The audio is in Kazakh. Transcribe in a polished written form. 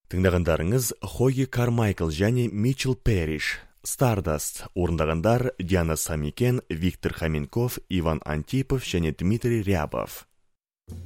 Тыңдағандарыңыз Хойги Кармайкл және Митчелл Перриш. Stardust. Орындағандар Диана Самикен, Виктор Хаменков, Иван Антипов және Дмитрий Рябов.